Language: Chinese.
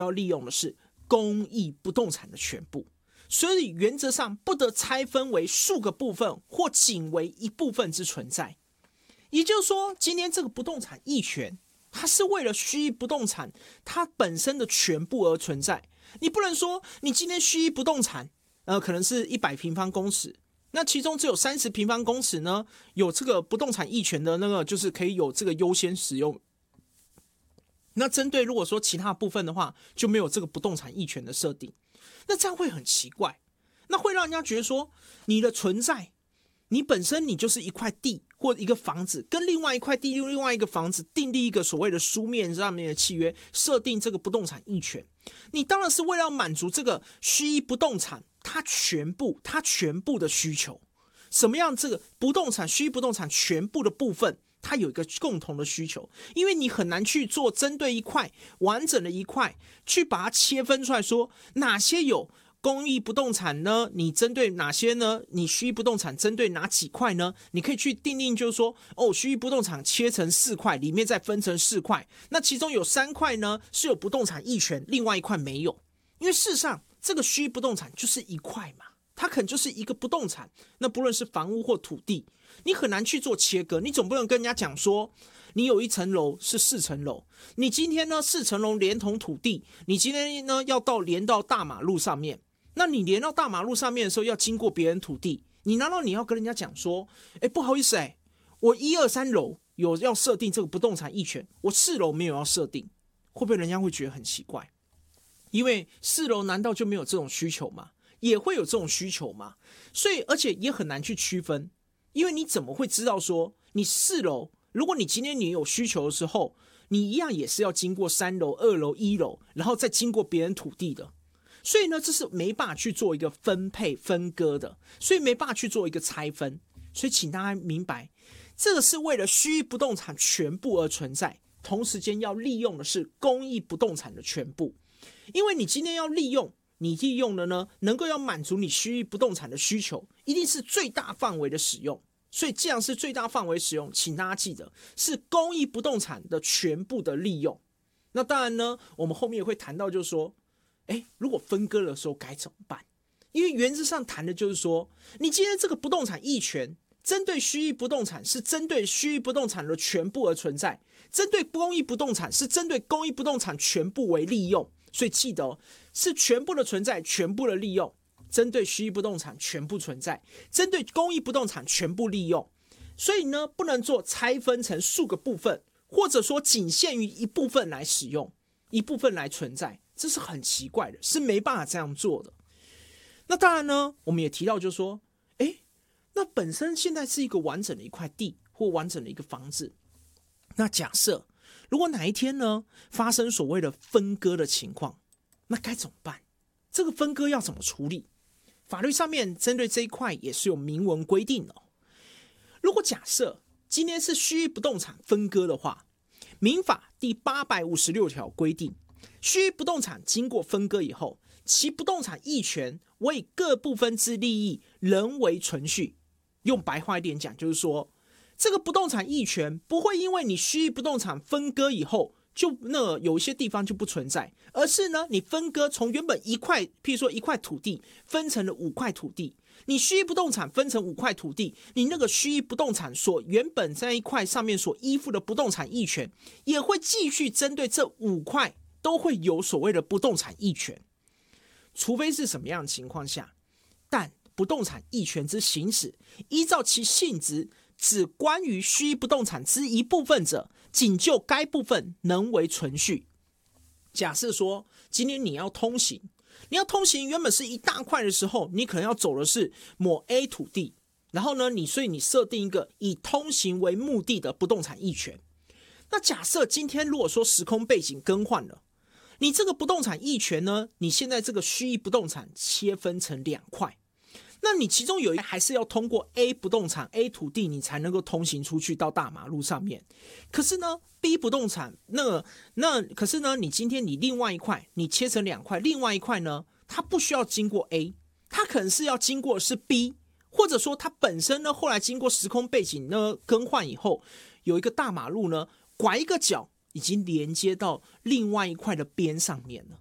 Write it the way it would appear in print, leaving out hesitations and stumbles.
要利用的是公益不动产的全部，所以原则上不得拆分为数个部分或仅为一部分之存在。也就是说，今天这个不动产役权，它是为了虚役不动产它本身的全部而存在。你不能说你今天虚役不动产，可能是100平方公尺，那其中只有30平方公尺呢，有这个不动产役权的那个，就是可以有这个优先使用。那针对如果说其他部分的话，就没有这个不动产役权的设定，那这样会很奇怪，那会让人家觉得说你的存在，你本身你就是一块地或一个房子，跟另外一块地、另外一个房子订立一个所谓的书面上面的契约，设定这个不动产役权，你当然是为了满足这个虚役不动产它全部的需求。什么样这个不动产虚役不动产全部的部分，它有一个共同的需求，因为你很难去做针对一块完整的一块去把它切分出来，说哪些有公益不动产呢？你针对哪些呢？你虚役不动产针对哪几块呢？你可以去定定，就是说，虚役不动产切成4块，里面再分成4块，那其中有3块呢是有不动产役权，另外1块没有。因为事实上，这个虚役不动产就是一块嘛，它可能就是一个不动产，那不论是房屋或土地，你很难去做切割。你总不能跟人家讲说，你有1层楼是4层楼，你今天呢4层楼连同土地，你今天呢要连到大马路上面。那你连到大马路上面的时候要经过别人土地，你难道你要跟人家讲说，不好意思我1、2、3楼有要设定这个不动产役权，我4楼没有要设定，会不会人家会觉得很奇怪？因为4楼难道就没有这种需求吗？也会有这种需求吗？所以而且也很难去区分，因为你怎么会知道说你4楼，如果你今天你有需求的时候，你一样也是要经过3楼、2楼、1楼，然后再经过别人土地的。所以呢，这是没办法去做一个分配分割的，所以没办法去做一个拆分。所以请大家明白，这个是为了虚役不动产全部而存在，同时间要利用的是公益不动产的全部。因为你今天要利用，你利用的呢，能够要满足你虚役不动产的需求，一定是最大范围的使用。所以既然是最大范围使用，请大家记得是公益不动产的全部的利用。那当然呢，我们后面也会谈到，就是说如果分割的时候该怎么办？因为原则上谈的就是说，你今天这个不动产役权针对虚役不动产是针对虚役不动产的全部而存在，针对公益不动产是针对公益不动产全部为利用。所以记得是全部的存在，全部的利用，针对虚役不动产全部存在，针对公益不动产全部利用。所以呢，不能做拆分成数个部分，或者说仅限于一部分来使用，一部分来存在，这是很奇怪的，是没办法这样做的。那当然呢，我们也提到就是说，那本身现在是一个完整的一块地或完整的一个房子，那假设如果哪一天呢发生所谓的分割的情况，那该怎么办？这个分割要怎么处理？法律上面针对这一块也是有明文规定的。如果假设今天是虚役不动产分割的话，民法第856条规定，虚役不动产经过分割以后，其不动产役权为各部分之利益仍为存续。用白话一点讲，就是说这个不动产役权不会因为你虚役不动产分割以后就有一些地方就不存在，而是呢你分割从原本一块，譬如说一块土地分成了5块土地，你虚役不动产分成5块土地，你那个虚役不动产所原本在一块上面所依附的不动产役权也会继续针对这5块都会有所谓的不动产役权。除非是什么样的情况下，但不动产役权之行使，依照其性质只关于虚役不动产之一部分者，仅就该部分能为存续。假设说今天你要通行原本是一大块的时候，你可能要走的是某 A 土地，然后呢所以你设定一个以通行为目的的不动产役权。那假设今天如果说时空背景更换了，你这个不动产役权呢，你现在这个虚役不动产切分成2块，那你其中有一还是要通过 A 不动产 A 土地，你才能够通行出去到大马路上面。可是呢 B 不动产可是呢你今天你另外一块你切成2块，另外一块呢它不需要经过 A， 它可能是要经过的是 B， 或者说它本身呢后来经过时空背景呢更换以后，有一个大马路呢拐一个角已经连接到另外一块的边上面了。